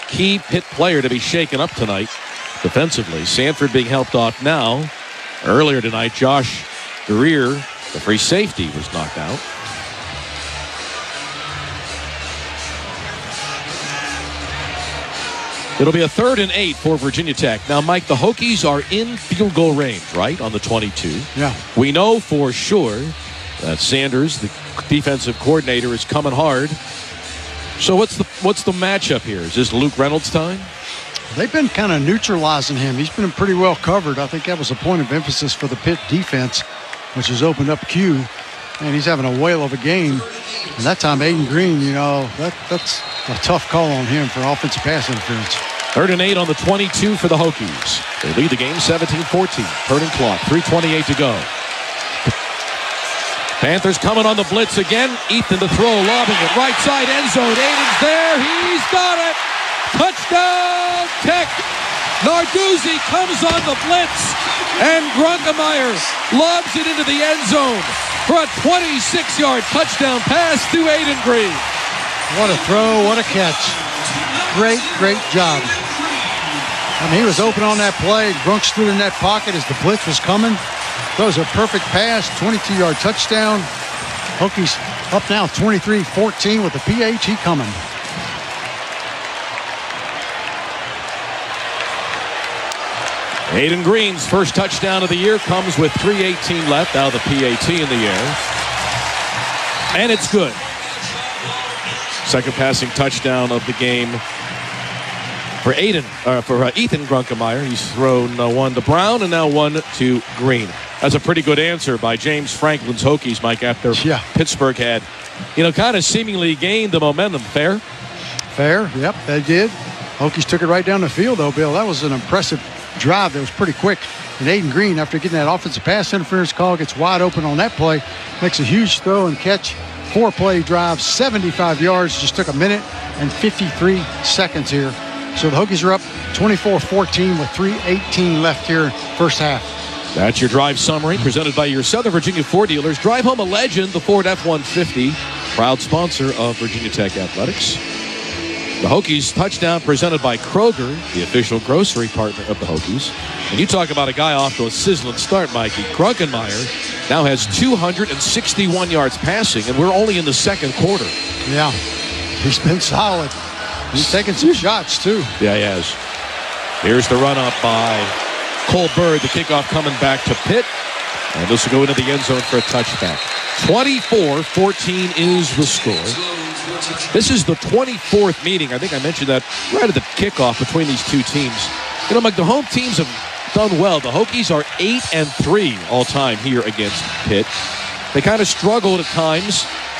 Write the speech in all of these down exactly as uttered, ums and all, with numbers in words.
key Pitt player to be shaken up tonight defensively. Sanford being helped off now. Earlier tonight, Josh Greer, the free safety, was knocked out. It'll be a third and eight for Virginia Tech. Now, Mike, the Hokies are in field goal range, right, on the twenty-two. Yeah. We know for sure that Sanders, the defensive coordinator, is coming hard. So what's the what's the matchup here? Is this Luke Reynolds' time? They've been kind of neutralizing him. He's been pretty well covered. I think that was a point of emphasis for the Pitt defense, which has opened up Q. And he's having a whale of a game. And that time, Aiden Green, you know, that, that's a tough call on him for offensive pass interference. Third and eight on the twenty-two for the Hokies. They lead the game seventeen fourteen. Third and clock, three twenty-eight to go. Panthers coming on the blitz again. Ethan to throw, lobbing it. Right side end zone. Aiden's there. He's got it. Touchdown, Tech. Narduzzi comes on the blitz. And Grunkemeyer lobs it into the end zone for a twenty-six-yard touchdown pass to Aiden Green. What a throw. What a catch. Great, great job. I mean, he was open on that play. Grunk stood in that pocket as the blitz was coming. Throws a perfect pass, twenty-two-yard touchdown. Hokies up now twenty-three fourteen with the P H E coming. Aiden Green's first touchdown of the year comes with three eighteen left. Now the P A T in the air. And it's good. Second passing touchdown of the game for Aiden, uh, for uh, Ethan Grunkemeyer. He's thrown uh, one to Brown and now one to Green. That's a pretty good answer by James Franklin's Hokies, Mike, after yeah. Pittsburgh had, you know, kind of seemingly gained the momentum. Fair? Fair, yep, they did. Hokies took it right down the field, though, Bill. That was an impressive drive that was pretty quick. And Aiden Green, after getting that offensive pass interference call, gets wide open on that play, makes a huge throw and catch. Four-play drive, seventy-five yards, just took a minute and fifty-three seconds here. So the Hokies are up twenty-four fourteen with three eighteen left here first half. That's your drive summary presented by your Southern Virginia Ford dealers. Drive home a legend, the Ford F one fifty, proud sponsor of Virginia Tech Athletics. The Hokies touchdown presented by Kroger, the official grocery partner of the Hokies. And you talk about a guy off to a sizzling start, Mikey. Grunkemeyer now has two hundred sixty-one yards passing, and we're only in the second quarter. Yeah, he's been solid. He's taking some shots, too. Yeah, he has. Here's the run up by Cole Bird. The kickoff coming back to Pitt. And this will go into the end zone for a touchback. twenty-four fourteen is the score. This is the twenty-fourth meeting. I think I mentioned that right at the kickoff between these two teams. You know, Mike, the home teams have done well. The Hokies are eight and three all time here against Pitt. They kind of struggled at times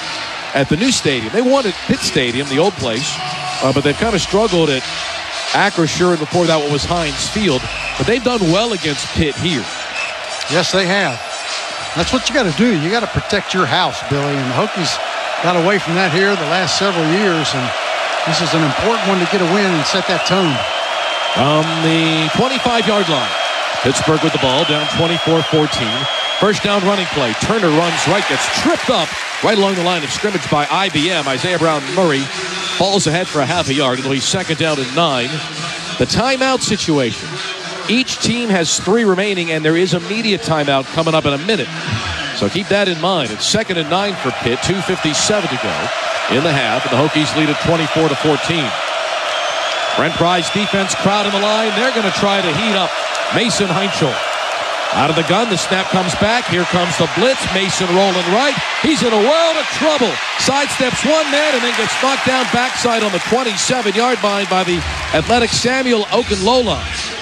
at the new stadium. They won at Pitt Stadium, the old place, uh, but they've kind of struggled at Acrisure, and before that one was Heinz Field. But they've done well against Pitt here. Yes, they have. That's what you got to do. You got to protect your house, Billy. And the Hokies got away from that here the last several years, and this is an important one to get a win and set that tone. From the twenty-five-yard line, Pittsburgh with the ball, down twenty-four fourteen. First down running play. Turner runs right, gets tripped up right along the line of scrimmage by I B M. Isaiah Brown Murray falls ahead for a half a yard. It'll be second down and nine. The timeout situation. Each team has three remaining, and there is a media timeout coming up in a minute. So keep that in mind. It's second and nine for Pitt, two fifty-seven to go in the half, and the Hokies lead at twenty-four to fourteen. Brent Pry's defense crowd in the line. They're going to try to heat up Mason Heinchel. Out of the gun, the snap comes back. Here comes the blitz. Mason rolling right. He's in a world of trouble. Sidesteps one man and then gets knocked down backside on the twenty-seven-yard line by the athletic Samuel Okunlola.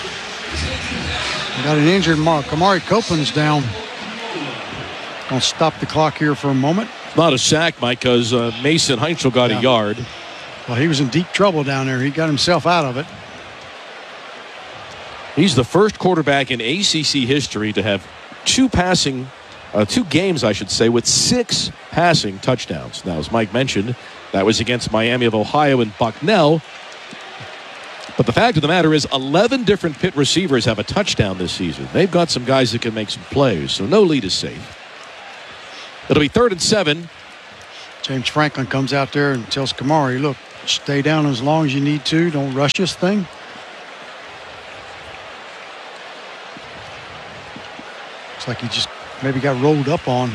Got an injured Mark. Amari Copeland's down. Going to stop the clock here for a moment. Not a sack, Mike, because uh, Mason Heinchel got yeah. a yard. Well, he was in deep trouble down there. He got himself out of it. He's the first quarterback in A C C history to have two passing, uh, two games, I should say, with six passing touchdowns. Now, as Mike mentioned, that was against Miami of Ohio and Bucknell. But the fact of the matter is eleven different Pitt receivers have a touchdown this season. They've got some guys that can make some plays, so no lead is safe. It'll be third and seven. James Franklin comes out there and tells Kamari, look, Stay down as long as you need to. Don't rush this thing. Looks like he just maybe got rolled up on.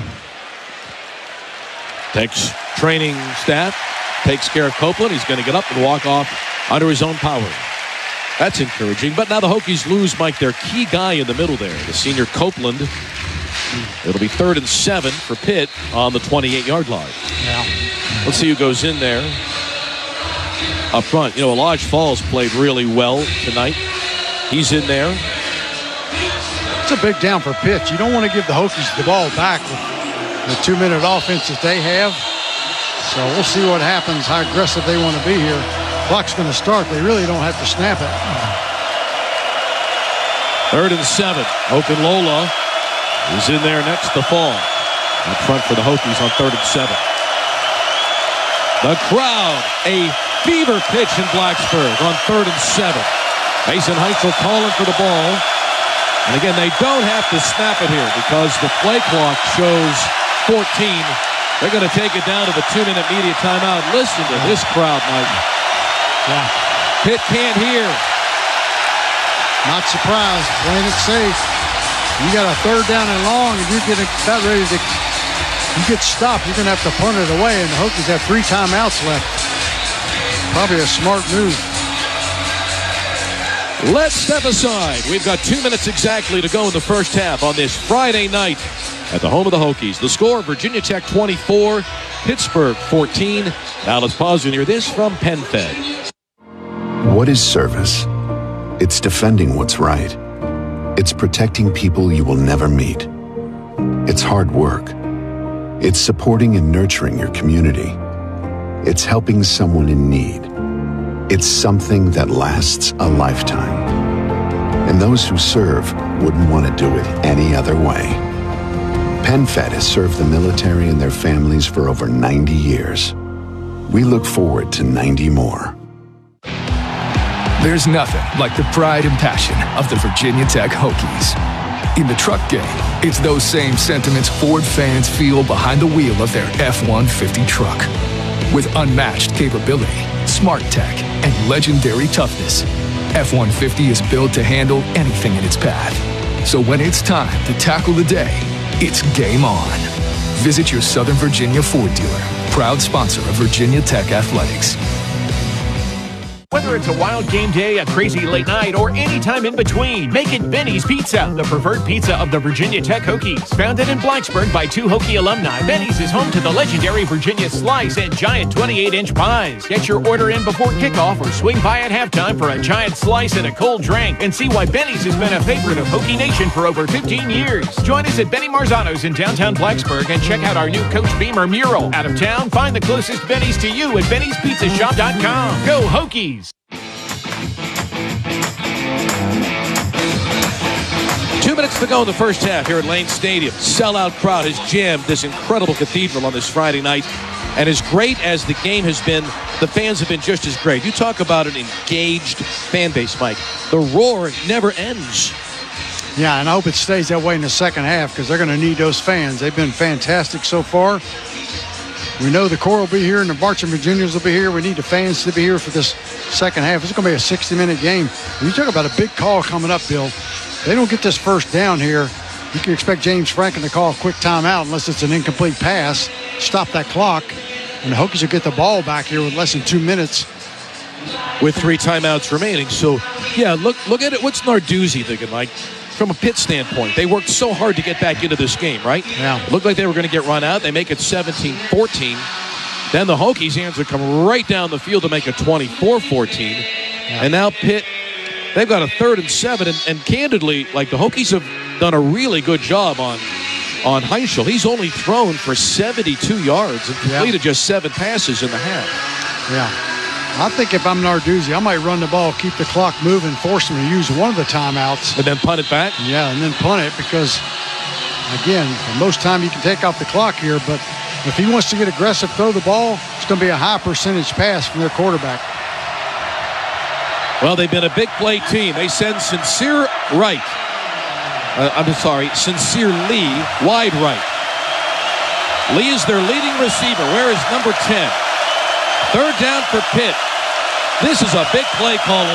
Takes training staff, takes care of Copeland. He's going to get up and walk off under his own power. That's encouraging. But now the Hokies lose, Mike, their key guy in the middle there, the senior Copeland. It'll be third and seven for Pitt on the twenty-eight-yard line. Yeah. Let's see who goes in there. Up front, you know, Elijah Falls played really well tonight. He's in there. It's a big down for Pitt. You don't want to give the Hokies the ball back with the two-minute offense that they have. So we'll see what happens, how aggressive they want to be here. Clock's going to start. They really don't have to snap it. Third and seven. Okunlola is in there next to Fall. Up front for the Hokies on third and seven. The crowd, a fever pitch in Blacksburg on third and seven. Mason Heitzel calling for the ball. And again, they don't have to snap it here because the play clock shows fourteen. They're going to take it down to the two-minute media timeout. Listen to this crowd, Mike. Yeah. Pitt can't hear. Not surprised. Playing it safe. You got a third down and long, and you're getting about ready to you get stopped. You're going to have to punt it away, and the Hokies have three timeouts left. Probably a smart move. Let's step aside. We've got two minutes exactly to go in the first half on this Friday night at the home of the Hokies. The score, Virginia Tech twenty-four, Pittsburgh fourteen. Now let's pause and hear this from PenFed. What is service? It's defending what's right. It's protecting people you will never meet. It's hard work. It's supporting and nurturing your community. It's helping someone in need. It's something that lasts a lifetime. And those who serve wouldn't want to do it any other way. PenFed has served the military and their families for over ninety years. We look forward to ninety more. There's nothing like the pride and passion of the Virginia Tech Hokies. In the truck game, it's those same sentiments Ford fans feel behind the wheel of their F one fifty truck. With unmatched capability, smart tech, and legendary toughness, F one fifty is built to handle anything in its path. So when it's time to tackle the day, it's game on. Visit your Southern Virginia Ford dealer, proud sponsor of Virginia Tech Athletics. Whether it's a wild game day, a crazy late night, or any time in between, make it Benny's Pizza, the preferred pizza of the Virginia Tech Hokies. Founded in Blacksburg by two Hokie alumni, Benny's is home to the legendary Virginia Slice and giant twenty-eight inch pies. Get your order in before kickoff or swing by at halftime for a giant slice and a cold drink, and see why Benny's has been a favorite of Hokie Nation for over fifteen years. Join us at Benny Marzano's in downtown Blacksburg and check out our new Coach Beamer mural. Out of town, find the closest Benny's to you at Benny's Pizza Shop dot com. Go Hokies! Two minutes to go in the first half here at Lane Stadium. Sellout crowd has jammed this incredible cathedral on this Friday night. And as great as the game has been, the fans have been just as great. You talk about an engaged fan base, Mike. The roar never ends. Yeah, and I hope it stays that way in the second half because they're going to need those fans. They've been fantastic so far. We know the Corps will be here and the Marching Virginians will be here. We need the fans to be here for this second half. It's going to be a sixty-minute game. You talk about a big call coming up, Bill. They don't get this first down here. You can expect James Franklin to call a quick timeout unless it's an incomplete pass. Stop that clock. And the Hokies will get the ball back here with less than two minutes. With three timeouts remaining. So, yeah, look look at it. What's Narduzzi thinking, Mike? From a Pitt standpoint, they worked so hard to get back into this game, right? Yeah. It looked like they were going to get run out. They make it seventeen fourteen. Then the Hokies' hands would come right down the field to make it twenty-four fourteen. Yeah. And now Pitt, they've got a third and seven. And, and candidly, like the Hokies have done a really good job on, on Heitzel. He's only thrown for seventy-two yards and completed yeah. just seven passes in the half. Yeah. I think if I'm Narduzzi, I might run the ball, keep the clock moving, force him to use one of the timeouts. And then punt it back? Yeah, and then punt it because, again, most time you can take off the clock here, but if he wants to get aggressive, throw the ball, it's going to be a high percentage pass from their quarterback. Well, they've been a big play team. They send Sincere right. Uh, I'm sorry, Sincere Lee wide right. Lee is their leading receiver. Where is number ten? Third down for Pitt. This is a big play call.